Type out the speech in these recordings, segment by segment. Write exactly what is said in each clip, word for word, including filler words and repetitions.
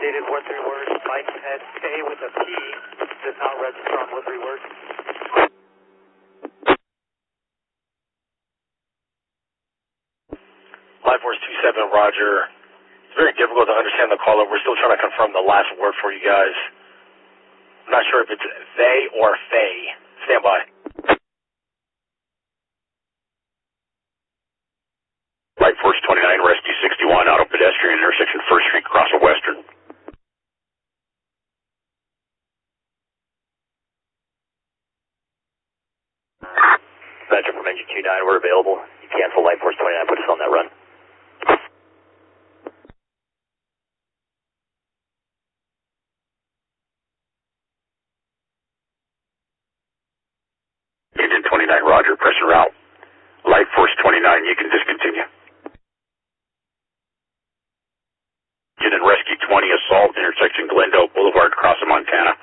updated word three words. Mike head K with a P. Does not register on word three words. Live Force two seven, Roger. It's very difficult to understand the caller. We're still trying to confirm the last word for you guys. I'm not sure if it's they or Faye. Stand by. Light Force twenty-nine, Rescue sixty-one, auto pedestrian intersection First Street, cross of Western. Metro from engine two nine, we're available. You cancel Light Force twenty-nine, put us on that run. Engine twenty-nine, Roger, press and route. Light Force twenty-nine, you can discontinue. Engine and Rescue twenty, assault, intersection Glendale Boulevard, cross of Montana.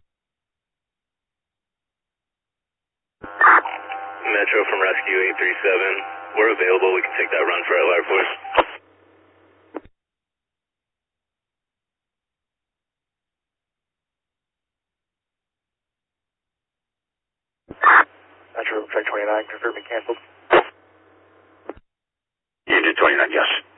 Metro from Rescue eight three seven, we're available. We can take that run for our Live Force. Metro, track twenty-nine, confirming canceled. Unit twenty-nine, yes.